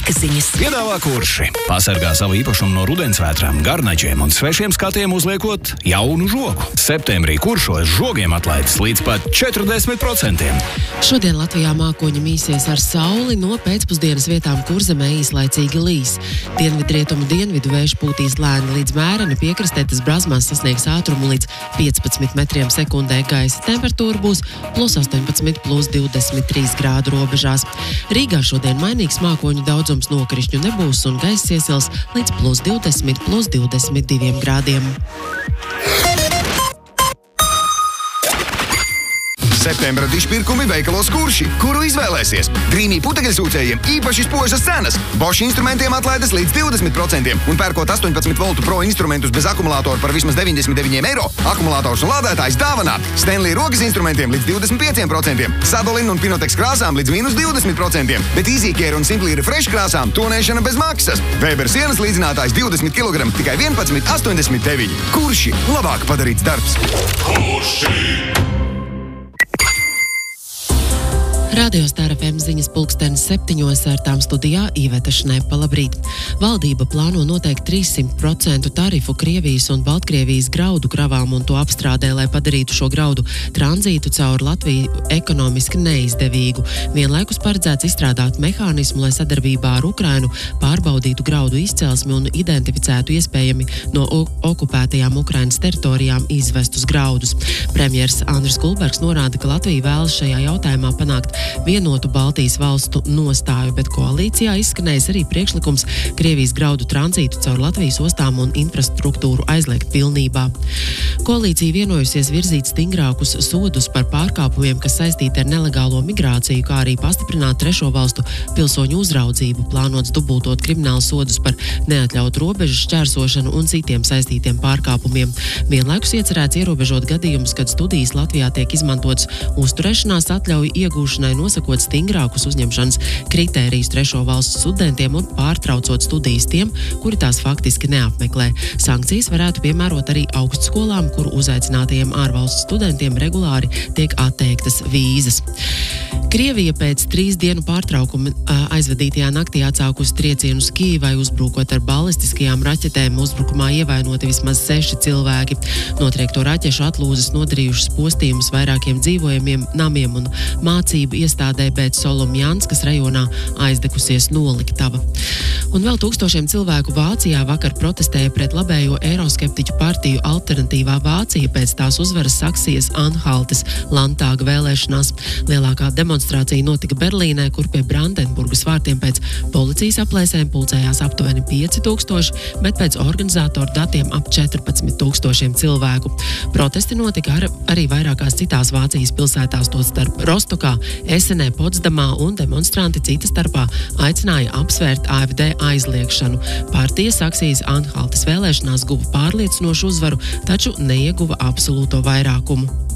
Laika ziņas. Piedāvā Kurši. Pasargā savu īpašumu no rudensvētrām, garnaģiem un svešiem skatiem uzliekot jaunu žogu. Septembrī Kuršos žogiem atlaides līdz pat 40%. Šodien Latvijā mākoņi mīsies ar sauli, no pēcpusdienas vietām Kurzemē īslaicīgi līs. Dienvidu vējš pūtīs lēni līdz mēreni, piekrastē tas Brazmās sasniegs ātrumu līdz 15 metriem sekundē. Gaisa temperatūra būs +18, +23 grādu robežās. Rīgā šodien mainīgs mākoņu daudzums, nokrišņu nebūs un gaiss iesils līdz +20, +22 grādiem. Septembra dišpirkumi veikalos Kurši, kuru izvēlēsies. Drīmī putekļsūcējiem īpaši spožas cenas. Bosch instrumentiem atlaides līdz 20% un pērkot 18 voltu pro instrumentus bez akumulātoru par vismaz 99 eiro. Akumulātors un lādētājs dāvanā. Stanley rokas instrumentiem līdz 25%. Sadolin un Pinotex krāsām līdz -20%. Bet EasyCare un Simply Refresh krāsām tonēšana bez maksas. Weber sienas līdzinātājs 20 kg tikai 11,89. Kurši labāk padarīts darbs. Kurši! Radio Star FM ziņas 7:00 ar tām studijā Iveta Šnepa. Labrīt. Valdība plāno noteikt 300% tarifu Krievijas un Baltkrievijas graudu kravām un to apstrādē, lai padarītu šo graudu tranzītu caur Latviju ekonomiski neizdevīgu. Vienlaikus paredzēts izstrādāt mehānismu, lai sadarbībā ar Ukrainu pārbaudītu graudu izcelsmi un identificētu iespējami no okupētajām Ukrainas teritorijām izvestus graudus. Premjers Andris Kulbergs norāda, ka Latvija vēlas šajā jautājumā panākt vienotu Baltijas valstu nostāju, bet koalīcijā izskanējis arī priekšlikums Krievijas graudu tranzītu caur Latvijas ostām un infrastruktūru aizliegt pilnībā. Koalīcija vienojusies virzīt stingrākus sodus par pārkāpumiem, kas saistīti ar nelegālo migrāciju, kā arī pastiprināt trešo valstu pilsoņu uzraudzību, plānots dubultot kriminālu sodus par neatļautu robežu šķērsošanu un citiem saistītiem pārkāpumiem. Vienlaikus iecerēts ierobežot gadījumus, kad studijas Latvijā tiek izmantotas uzturēšanās atļauju iegūšanai, nosakot stingrākus uzņemšanas kritērijus trešo valstu studentiem un pārtraucot studijas tiem, kuri tās faktiski neapmeklē. Sankcijas varētu piemērot arī augstskolām, kuru uzaicinātajiem ārvalstu studentiem regulāri tiek atteiktas vīzas. Krievija pēc 3 dienu pārtraukuma aizvadītajā naktī atsākusi triecienus Kijivai, uzbrukot ar balistiskajām raķetēm. Uzbrukumā ievainoti vismaz 6 cilvēki. Notriekto raķešu atlūzas nodarījušas postījumus vairākiem dzīvojamiem namiem un mācību iestādē, bet Solomjanskas rajonā aizdegusies noliktava. Un vēl tūkstošiem cilvēku Vācijā vakar protestēja pret labējo eiroskeptiķu partiju Alternatīvā Vācija pēc tās uzvaras Saksijas Anhaltes Landtāga vēlēšanās. Lielākā demonstrācija notika Berlīnē, kur pie Brandenburgas vārtiem pēc policijas aplēsēm pulcējās aptuveni 5000, bet pēc organizatoru datiem ap 14 000 cilvēku. Protesti notika arī vairākās citās Vācijas pilsētās, tostarp Rostokā, Esenē, Potsdamā, un demonstranti cita starpā aicināja apsvērt AfD aizliekšanu. Partija Saksijas Anhaltes vēlēšanās guva pārliecinošu uzvaru, taču neieguva absolūto vairākumu.